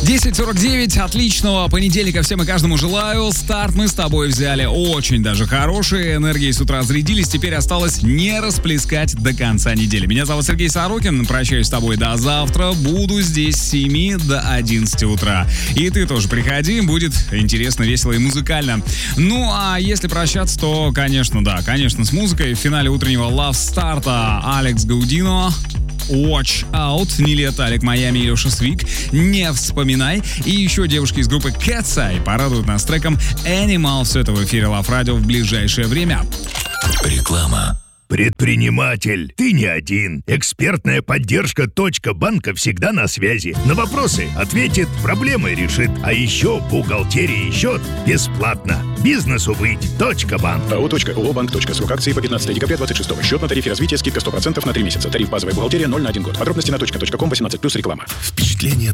10:49, отличного понедельника всем и каждому желаю. Старт мы с тобой взяли очень даже хороший, энергией с утра зарядились, теперь осталось не расплескать до конца недели. Меня зовут Сергей Сорокин, прощаюсь с тобой до завтра, буду здесь с 7 до 11 утра. И ты тоже приходи, будет интересно, весело и музыкально. Ну а если прощаться, то, конечно, с музыкой. В финале утреннего Love старта Алекс Гаудино, Watch Out, Нилетто, Алек Майами и Леша Свик, Не вспоминай. И еще девушки из группы Cat's Eye порадуют нас треком Animal. Все это в эфире Love Radio в ближайшее время. Реклама. Предприниматель, ты не один. Экспертная поддержка .банка всегда на связи. На вопросы ответит, проблемы решит. А еще бухгалтерия и счет бесплатно. Бизнесу быть. .банк. АО. Банк. Срок акции по 15 декабря 26. Счет на тарифе развития, скидка 100% на 3 месяца. Тариф базовая бухгалтерия 0 на 1 год. Подробности на .ком 18+, реклама. Впечатление